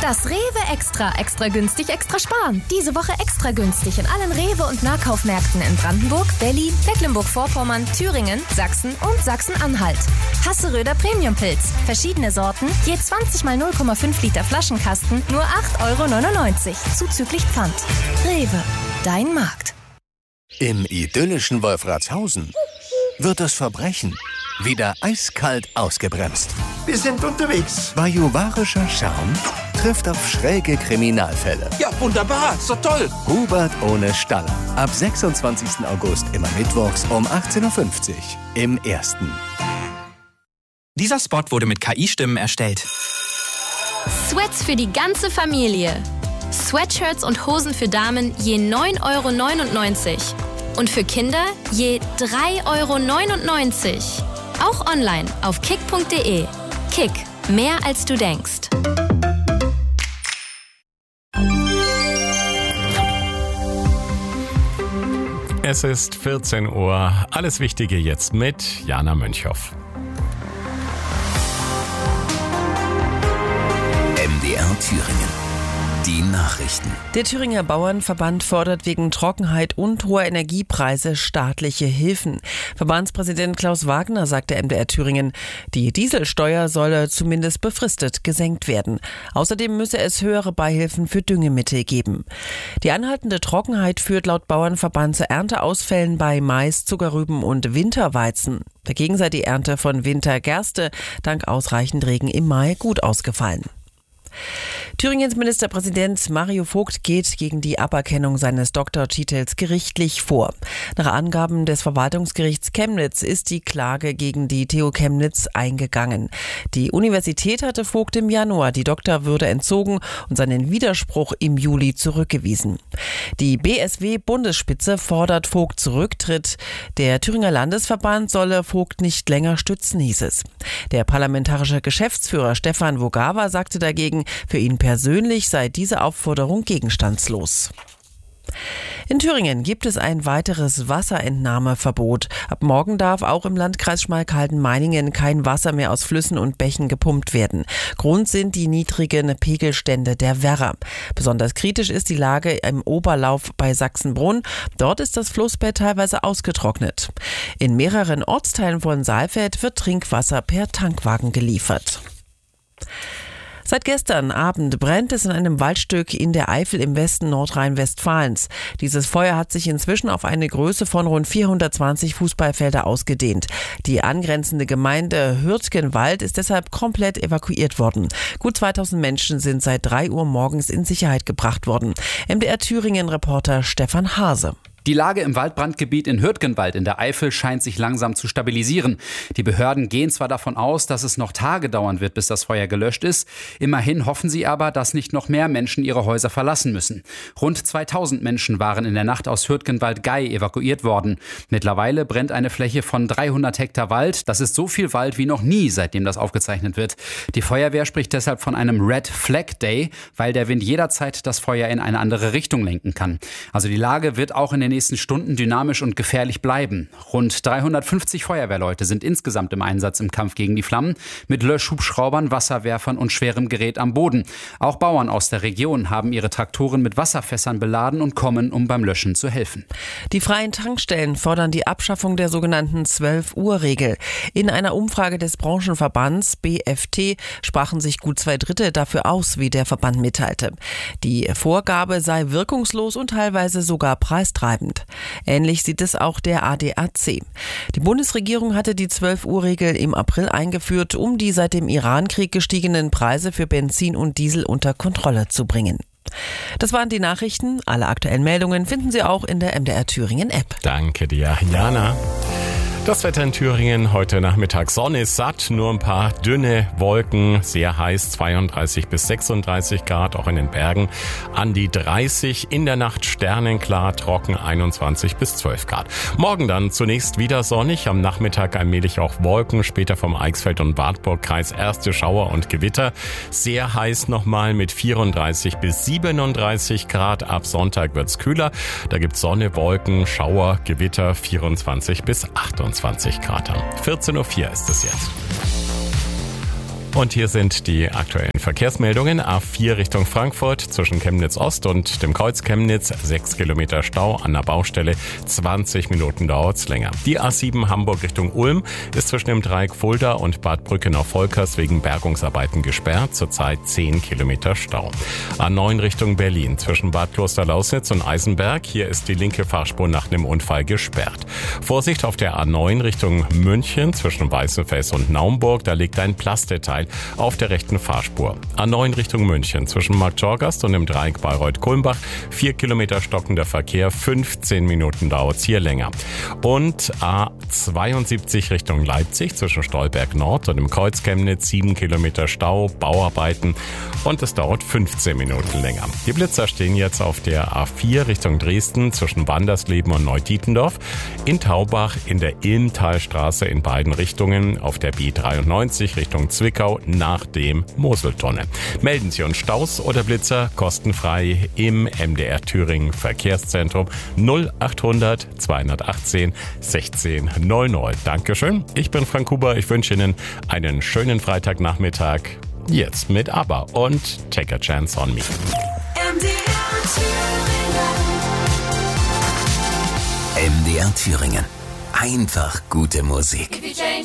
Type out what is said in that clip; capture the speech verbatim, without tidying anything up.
Das Rewe Extra, extra günstig, extra sparen. Diese Woche extra günstig in allen Rewe- und Nahkaufmärkten in Brandenburg, Berlin, Mecklenburg-Vorpommern, Thüringen, Sachsen und Sachsen-Anhalt. Hasseröder Premiumpilz. Verschiedene Sorten, je zwanzig mal null Komma fünf Liter Flaschenkasten, nur acht Euro neunundneunzig, zuzüglich Pfand. Rewe, dein Markt. Im idyllischen Wolfratshausen wird das Verbrechen wieder eiskalt ausgebremst. Wir sind unterwegs. Bajuwarischer Charme trifft auf schräge Kriminalfälle. Ja, wunderbar. So toll. Hubert ohne Staller. Ab sechsundzwanzigsten August immer mittwochs um achtzehn Uhr fünfzig im Ersten. Dieser Spot wurde mit K I-Stimmen erstellt. Sweats für die ganze Familie. Sweatshirts und Hosen für Damen je neun Euro neunundneunzig. Und für Kinder je drei Euro neunundneunzig. Auch online auf kick punkt de. Kick, mehr als du denkst. Es ist vierzehn Uhr. Alles Wichtige jetzt mit Jana Mönchhoff. M D R Thüringen. Die Nachrichten. Der Thüringer Bauernverband fordert wegen Trockenheit und hoher Energiepreise staatliche Hilfen. Verbandspräsident Klaus Wagner sagte M D R Thüringen, die Dieselsteuer solle zumindest befristet gesenkt werden. Außerdem müsse es höhere Beihilfen für Düngemittel geben. Die anhaltende Trockenheit führt laut Bauernverband zu Ernteausfällen bei Mais, Zuckerrüben und Winterweizen. Dagegen sei die Ernte von Wintergerste dank ausreichend Regen im Mai gut ausgefallen. Thüringens Ministerpräsident Mario Vogt geht gegen die Aberkennung seines Doktortitels gerichtlich vor. Nach Angaben des Verwaltungsgerichts Chemnitz ist die Klage gegen die T U Chemnitz eingegangen. Die Universität hatte Vogt im Januar die Doktorwürde entzogen und seinen Widerspruch im Juli zurückgewiesen. Die B S W-Bundesspitze fordert Vogts Rücktritt. Der Thüringer Landesverband solle Vogt nicht länger stützen, hieß es. Der parlamentarische Geschäftsführer Stefan Wogawa sagte dagegen, für ihn persönlich sei diese Aufforderung gegenstandslos. In Thüringen gibt es ein weiteres Wasserentnahmeverbot. Ab morgen darf auch im Landkreis Schmalkalden-Meiningen kein Wasser mehr aus Flüssen und Bächen gepumpt werden. Grund sind die niedrigen Pegelstände der Werra. Besonders kritisch ist die Lage im Oberlauf bei Sachsenbrunn. Dort ist das Flussbett teilweise ausgetrocknet. In mehreren Ortsteilen von Saalfeld wird Trinkwasser per Tankwagen geliefert. Seit gestern Abend brennt es in einem Waldstück in der Eifel im Westen Nordrhein-Westfalens. Dieses Feuer hat sich inzwischen auf eine Größe von rund vierhundertzwanzig Fußballfelder ausgedehnt. Die angrenzende Gemeinde Hürtgenwald ist deshalb komplett evakuiert worden. Gut zweitausend Menschen sind seit drei Uhr morgens in Sicherheit gebracht worden. M D R Thüringen-Reporter Stefan Hase. Die Lage im Waldbrandgebiet in Hürtgenwald in der Eifel scheint sich langsam zu stabilisieren. Die Behörden gehen zwar davon aus, dass es noch Tage dauern wird, bis das Feuer gelöscht ist. Immerhin hoffen sie aber, dass nicht noch mehr Menschen ihre Häuser verlassen müssen. Rund zweitausend Menschen waren in der Nacht aus Hürtgenwald-Gei evakuiert worden. Mittlerweile brennt eine Fläche von dreihundert Hektar Wald. Das ist so viel Wald wie noch nie, seitdem das aufgezeichnet wird. Die Feuerwehr spricht deshalb von einem Red Flag Day, weil der Wind jederzeit das Feuer in eine andere Richtung lenken kann. Also die Lage wird auch in den nächsten Stunden dynamisch und gefährlich bleiben. Rund dreihundertfünfzig Feuerwehrleute sind insgesamt im Einsatz im Kampf gegen die Flammen, mit Löschhubschraubern, Wasserwerfern und schwerem Gerät am Boden. Auch Bauern aus der Region haben ihre Traktoren mit Wasserfässern beladen und kommen, um beim Löschen zu helfen. Die freien Tankstellen fordern die Abschaffung der sogenannten zwölf Uhr Regel. In einer Umfrage des Branchenverbands B F T sprachen sich gut zwei Drittel dafür aus, wie der Verband mitteilte. Die Vorgabe sei wirkungslos und teilweise sogar preistreibend. Ähnlich sieht es auch der A D A C. Die Bundesregierung hatte die zwölf Uhr Regel im April eingeführt, um die seit dem Irankrieg gestiegenen Preise für Benzin und Diesel unter Kontrolle zu bringen. Das waren die Nachrichten. Alle aktuellen Meldungen finden Sie auch in der M D R Thüringen App. Danke dir, Jana. Das Wetter in Thüringen heute Nachmittag. Sonne ist satt, nur ein paar dünne Wolken, sehr heiß, zweiunddreißig bis sechsunddreißig Grad, auch in den Bergen an die dreißig. In der Nacht sternenklar, trocken, einundzwanzig bis zwölf Grad. Morgen dann zunächst wieder sonnig, am Nachmittag allmählich auch Wolken, später vom Eichsfeld- und Wartburgkreis erste Schauer und Gewitter. Sehr heiß nochmal mit vierunddreißig bis siebenunddreißig Grad. Ab Sonntag wird's kühler, da gibt's Sonne, Wolken, Schauer, Gewitter, vierundzwanzig bis achtundzwanzig Grad haben. vierzehn Uhr vier ist es jetzt. Und hier sind die aktuellen Verkehrsmeldungen. A vier Richtung Frankfurt zwischen Chemnitz Ost und dem Kreuz Chemnitz. sechs Kilometer Stau an der Baustelle. zwanzig Minuten dauert's länger. Die A sieben Hamburg Richtung Ulm ist zwischen dem Dreieck Fulda und Bad Brückenau-Volkers wegen Bergungsarbeiten gesperrt. Zurzeit zehn Kilometer Stau. A neun Richtung Berlin zwischen Bad Klosterlausnitz und Eisenberg. Hier ist die linke Fahrspur nach einem Unfall gesperrt. Vorsicht auf der A neun Richtung München zwischen Weißenfels und Naumburg. Da liegt ein Plastetteil auf der rechten Fahrspur. A neun Richtung München zwischen Marktschorgast und dem Dreieck Bayreuth-Kulmbach. Vier Kilometer stockender Verkehr, fünfzehn Minuten dauert's hier länger. Und A zweiundsiebzig Richtung Leipzig zwischen Stolberg Nord und dem Kreuz Chemnitz. sieben Kilometer Stau, Bauarbeiten und es dauert fünfzehn Minuten länger. Die Blitzer stehen jetzt auf der A vier Richtung Dresden zwischen Wandersleben und Neudietendorf. In Taubach in der Ilmtalstraße in beiden Richtungen. Auf der B dreiundneunzig Richtung Zwickau nach dem Moseltunnel. Melden Sie uns Staus oder Blitzer kostenfrei im M D R Thüringen Verkehrszentrum null achthundert zweihundertachtzehn sechzehn null null. Dankeschön. Ich bin Frank Huber. Ich wünsche Ihnen einen schönen Freitagnachmittag. Jetzt mit ABBA und Take a Chance on Me. M D R Thüringen. Einfach gute Musik.